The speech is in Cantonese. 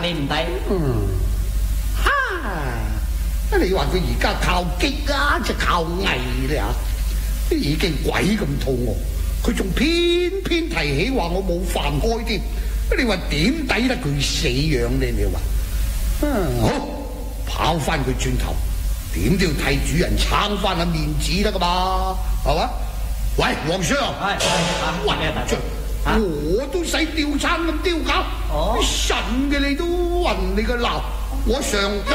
你唔抵。 你話佢而家靠激啊，就靠偽咧嚇？已經鬼咁肚餓，佢仲偏偏提起話我冇飯開添。你話點抵得佢死樣呢？你話好跑翻佢轉頭，點都要替主人撐翻下面子得噶嘛？係嘛？喂，皇上，我都使吊餐咁丟架，神嘅你都暈你個鬧，我常一